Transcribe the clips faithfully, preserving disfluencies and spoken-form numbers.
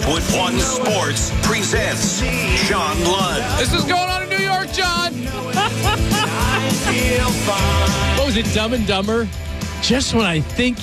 Lakewood One Sports presents John Lund. This is going on in New York, John. What was it, Dumb and Dumber? Just when I think...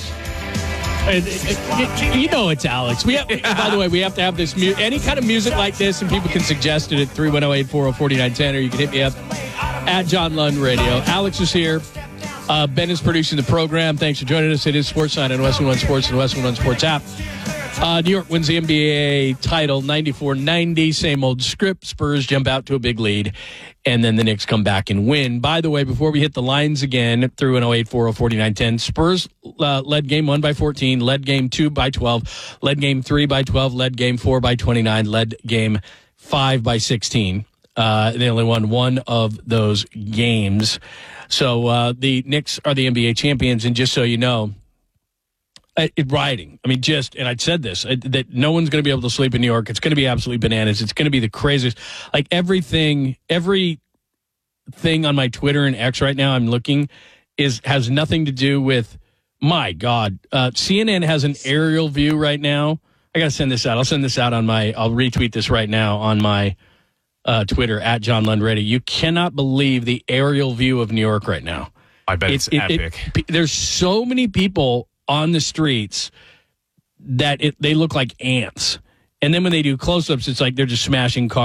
You know it's Alex. We have, yeah. By the way, we have to have this mu- any kind of music like this, and people can suggest it at three one zero, eight four zero, four nine one zero, or you can hit me up at John Lund Radio. Alex is here. Uh, Ben is producing the program. Thanks for joining us. It is Sports Night on Westwood One Sports and the Westwood One Sports app. Uh, New York wins the N B A title ninety-four ninety. Same old script. Spurs jump out to a big lead, and then the Knicks come back and win. By the way, before we hit the lines again, three one zero, eight four zero, four nine one zero, Spurs uh, led game one by fourteen, led game two by twelve, led game three by twelve, led game four by twenty-nine, led game five by sixteen. Uh, they only won one of those games. So uh, the Knicks are the N B A champions, and just so you know, Uh, it, riding. I mean, just, and I said this, uh, that no one's going to be able to sleep in New York. It's going to be absolutely bananas. It's going to be the craziest. Like everything, every thing on my Twitter and X right now I'm looking is has nothing to do with, my God, uh, C N N has an aerial view right now. I got to send this out. I'll send this out on my, I'll retweet this right now on my uh, Twitter, at John Lund Radio. You cannot believe the aerial view of New York right now. I bet it's it, epic. It, it, there's so many people on the streets that it, they look like ants. And then when they do close-ups, it's like they're just smashing cars.